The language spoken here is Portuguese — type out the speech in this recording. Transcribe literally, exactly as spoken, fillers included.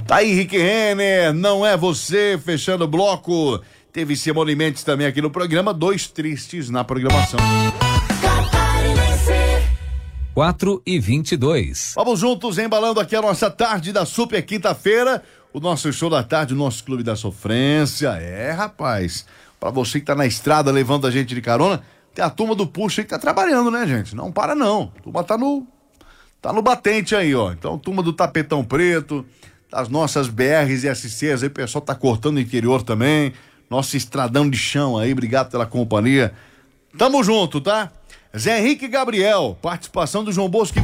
Tá aí, Rick Renner, não é você, fechando o bloco. Teve Simone Mendes também aqui no programa, dois tristes na programação. quatro e vinte e dois. Vamos juntos, embalando aqui a nossa tarde da super quinta-feira, o nosso show da tarde, o nosso Clube da Sofrência. É, rapaz, pra você que tá na estrada levando a gente de carona, tem a turma do Puxa aí que tá trabalhando, né, gente? Não para não, a turma tá no, tá no batente aí, ó. Então, turma do Tapetão Preto, das nossas B Rs e S Cs aí, o pessoal tá cortando o interior também, nosso estradão de chão aí, obrigado pela companhia. Tamo junto, tá? Zé Henrique e Gabriel, participação do João Bosco e